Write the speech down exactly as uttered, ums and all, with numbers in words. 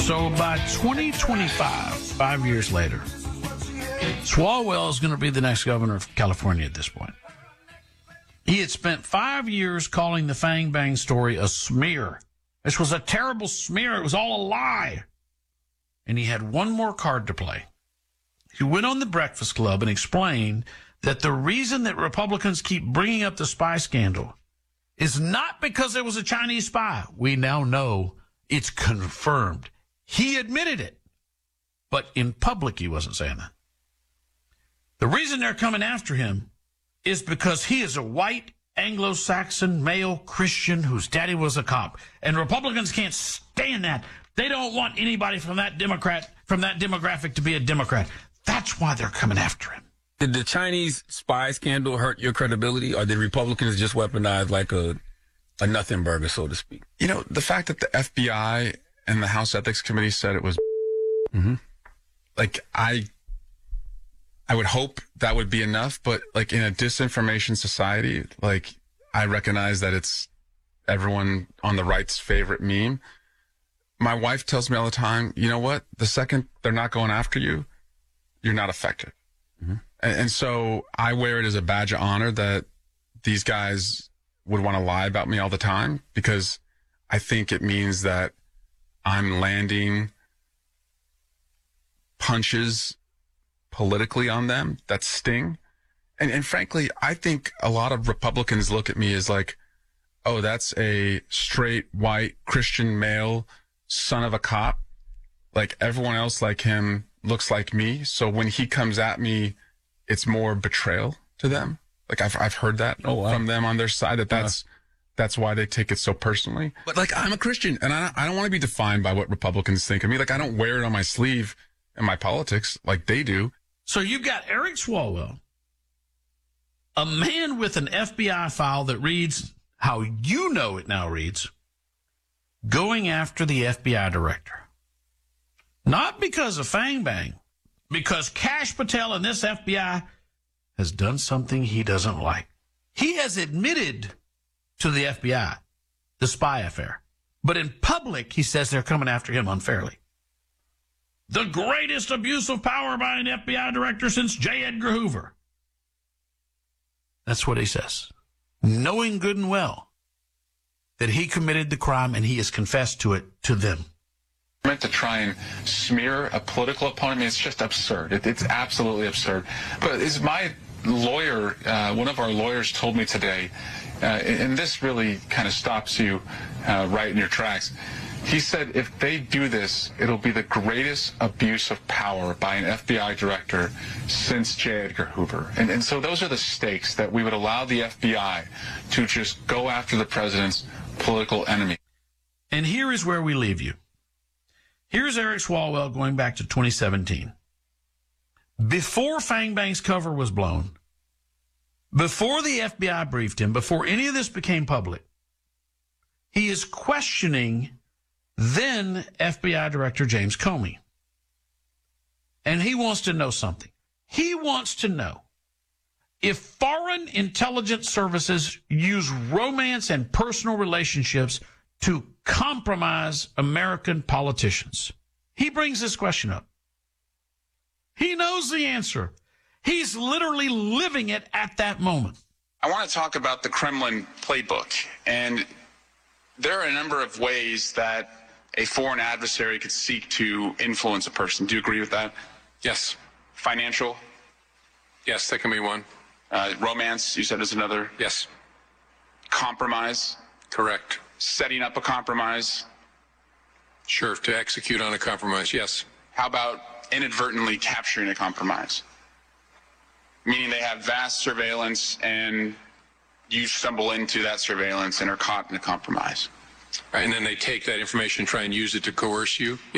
So by twenty twenty-five, five years later, Swalwell is going to be the next governor of California at this point. He had spent five years calling the Fang Bang story a smear. This was a terrible smear. It was all a lie. And he had one more card to play. He went on the Breakfast Club and explained that the reason that Republicans keep bringing up the spy scandal is not because there was a Chinese spy. We now know it's confirmed. He admitted it. But in public, he wasn't saying that. The reason they're coming after him is because he is a white Anglo-Saxon male Christian whose daddy was a cop. And Republicans can't stand that. They don't want anybody from that Democrat, from that demographic to be a Democrat. That's why they're coming after him. Did the Chinese spy scandal hurt your credibility, or did Republicans just weaponize like a, a nothing burger, so to speak? You know, the fact that the F B I and the House Ethics Committee said it was, mm-hmm. like, I... I would hope that would be enough, but like in a disinformation society, like I recognize that it's everyone on the right's favorite meme. My wife tells me all the time, you know what? The second they're not going after you, you're not effective. Mm-hmm. And, and so I wear it as a badge of honor that these guys would want to lie about me all the time, because I think it means that I'm landing punches politically on them that sting. And, and frankly, I think a lot of Republicans look at me as like, oh, that's a straight, white, Christian male, son of a cop. Like everyone else like him looks like me. So when he comes at me, it's more betrayal to them. Like I've, I've heard that oh, wow. from them on their side, that that's, uh, that's why they take it so personally. But like, I'm a Christian and I, I don't want to be defined by what Republicans think of me. Like I don't wear it on my sleeve in my politics like they do. So you've got Eric Swalwell, a man with an F B I file that reads how you know it now reads, going after the F B I director. Not because of Fang Bang, because Kash Patel and this F B I has done something he doesn't like. He has admitted to the F B I the spy affair. But in public, he says they're coming after him unfairly. The greatest abuse of power by an F B I director since J. Edgar Hoover. That's what he says. Knowing good and well that he committed the crime and he has confessed to it to them. Meant to try and smear a political opponent, I mean, it's just absurd. It, it's absolutely absurd. But is my lawyer, uh, one of our lawyers told me today, uh, and this really kind of stops you uh, right in your tracks. He said if they do this, it'll be the greatest abuse of power by an F B I director since J. Edgar Hoover. And, and so those are the stakes, that we would allow the F B I to just go after the president's political enemy. And here is where we leave you. Here's Eric Swalwell going back to twenty seventeen. Before Fang Bang's cover was blown, before the F B I briefed him, before any of this became public, he is questioning then F B I Director James Comey. And he wants to know something. He wants to know if foreign intelligence services use romance and personal relationships to compromise American politicians. He brings this question up. He knows the answer. He's literally living it at that moment. I want to talk about the Kremlin playbook. And there are a number of ways that a foreign adversary could seek to influence a person. Do you agree with that? Yes. Financial? Yes, that can be one. Uh, romance, you said, is another? Yes. Compromise? Correct. Setting up a compromise? Sure, to execute on a compromise, yes. How about inadvertently capturing a compromise? Meaning they have vast surveillance and you stumble into that surveillance and are caught in a compromise. Right, and then they take that information and try and use it to coerce you.